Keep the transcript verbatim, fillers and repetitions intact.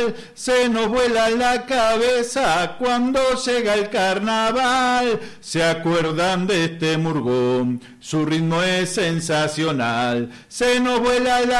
mal, se nos vuela la cabeza cuando llega el carnaval. ¿Se acuerdan de este murgón? Su ritmo es sensacional. Se nos vuela la